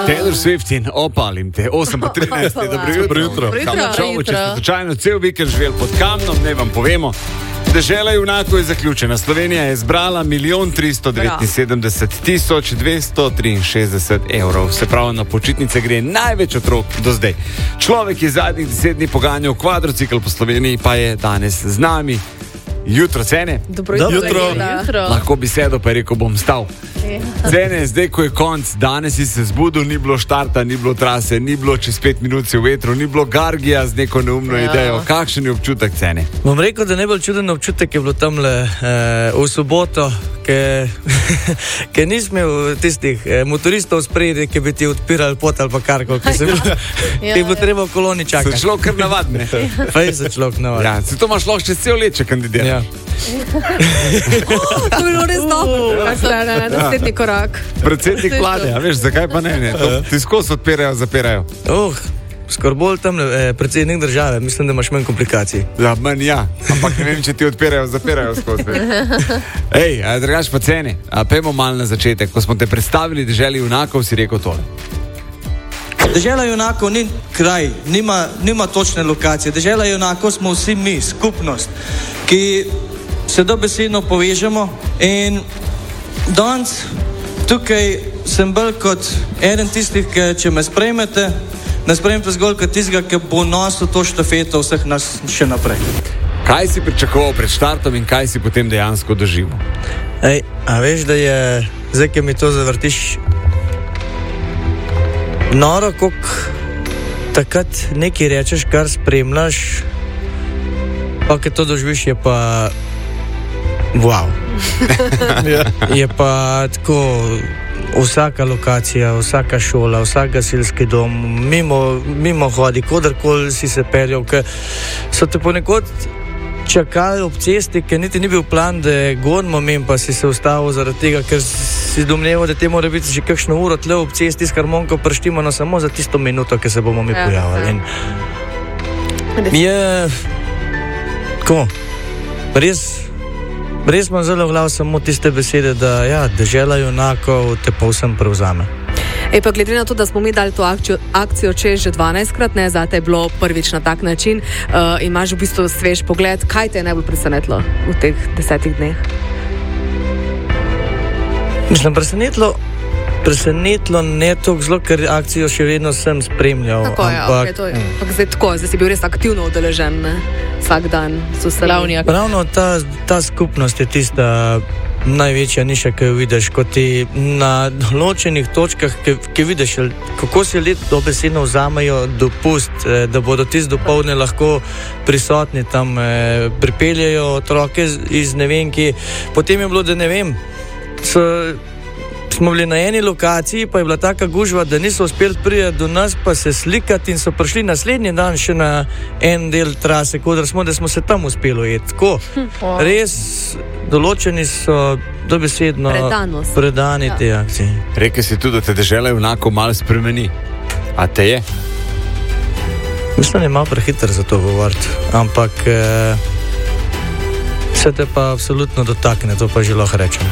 Taylor Swift in opalim te. 8:13, dobro jutro. Če ste slučajno cel vikend živeli pod kamnom, ne vam povemo. Dežela junakov je zaključena. Slovenija je zbrala 1.379.263 evrov. Se pravi, na počitnice gre največ otrok do zdaj. Človek je zadnjih 10 dni poganjal kvadrocikl po Sloveniji, pa je danes z nami. Jutro, Cene. Dobro jutro. Lahko bi sedel, pa je rekel, bom stal. Cene, zdaj, ko je konc, danes si se zbudil, ni bilo štarta, ni bilo trase, ni bilo čez 5 minut v vetru, ni bilo Gargija z neko neumno idejo. Kakšen je občutek, Cene? Bom rekel, da najbolj čuden občutek je bilo tamle v soboto, ker nismo imeli tistih motoristov spredi, ki bi ti odpirali pot ali pa karkoli, ki je bilo treba v koloni čakati. Se človek kar navadne. Fej se človek navadne. Ja, se to imaš lahko čez cel let, če kandidiraš. Ja. To bi bilo res dobro. Naslednji korak. Predsednik vlade, a veš, zakaj pa ne? Ti skozi odpirajo, zapirajo. Skoro bolj tam predsednik države, mislim, da imaš manj komplikacij. Ja, manj ja, ampak ne vem, če ti odpirajo, zapirajo skozi. Ej, drugač pa Cene, pejmo malo na začetek. Ko smo te predstavili deželi junakov, si rekel tole. Dežela junakov ni kraj, nima točne lokacije. Dežela junakov smo vsi mi, skupnost, ki se dobesedno povežemo in danes tukaj sem bolj kot eden tistih, ki če me sprejmete, ne sprejmete zgolj kot tistega, ki bo nosil to štafeto vseh nas še naprej. Kaj si pričakoval pred štartom in kaj si potem dejansko doživel? A veš, da je, zdaj, ki mi to zavrtiš, noro, koliko takrat nekaj rečeš, kar spremljaš, pa ki to doživiš, je pa wow. Je pa tako, vsaka lokacija, vsaka šola, vsak gasilski dom, mimo hodi, kodarkoli si se peljal, ker so te ponekod čakali ob cesti, ker niti ni bil plan, da je gonimo men, pa si se ustavil zaradi tega, ker si domneval, da te mora biti že kakšno uro tle ob cesti s harmonko prštimo, no samo za tisto minuto, ki se bomo mi pojavili. Je tako, res imam zelo v glavu samo tiste besede, da ja, dežela junakov te povsem prevzame. Pa glede na to, da smo mi dali to akcijo čez že 12-krat, ne, zate je bilo prvič na tak način, imaš v bistvu svež pogled, kaj te je najbolj presenetilo v teh 10 dneh? Mislim, presenetilo ne toliko zelo, ker akcijo še vedno sem spremljal. Tako je, ampak zdaj si bil res aktivno udeležen, ne? Vsak dan so slavni. Ravno ta skupnost je tista največja niša, ki jo vidiš, ko ti na določenih točkah, ki vidiš, kako se ljudje dobesedno vzamejo dopust, da bodo tisti dopoldne lahko prisotni tam, pripeljajo otroke iz ne vem kje. Potem je bilo, da ne vem, smo bili na eni lokaciji, pa je bila taka gužva, da niso uspeli priti do nas, pa se slikati in so prišli naslednji dan še na en del trase, da smo se tam uspeli ujeti. Tako, res določeni so dobesedno predani te akcije. Rekel si tudi, da te dežela junakov malo spremeni. A te je? Mislim, da je malo prehiter za to govoriti, ampak se te pa absolutno dotakne, to pa že lahko rečem.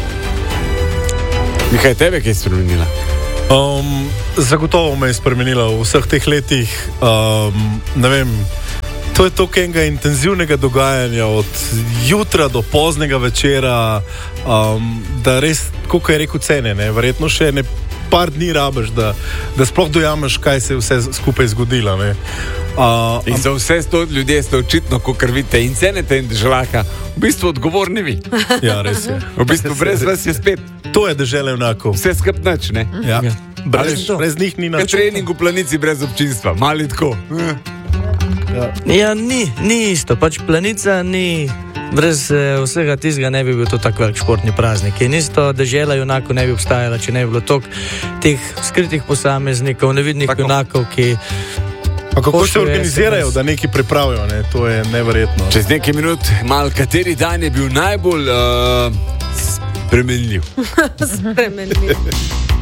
Mihaj, tebe kaj je spremenila? Zagotovo me je spremenila v vseh teh letih. Ne vem, to je toliko enega intenzivnega dogajanja od jutra do poznega večera, da res, koliko je rekel Cene, ne, verjetno še ne par dni rabiš, da sploh dojameš, kaj se je vse skupaj zgodilo. Ne. In za vse sto ljudje ste očitno, kakor vidite, in cenete in deželaka, v bistvu odgovorni vi. Ja, res je. V bistvu brez vas je spet. To je dežela junakov. Vse skrb nič, ne? Ja. Brez njih ni nič. Trening v planici brez občinstva, mali tako. Ja, ni isto, pač planica ni, brez vsega tistega ne bi bil to tak velik športni praznik. In isto dežela junakov ne bi obstajala, če ne bi bilo toliko teh skritih posameznikov, nevidnih junakov, ki... A kako se organizirajo, da nekaj pripravijo, ne? To je neverjetno. Čez nekaj minut, mal kateri dan je bil najbolj spremenljiv? Spremenljiv.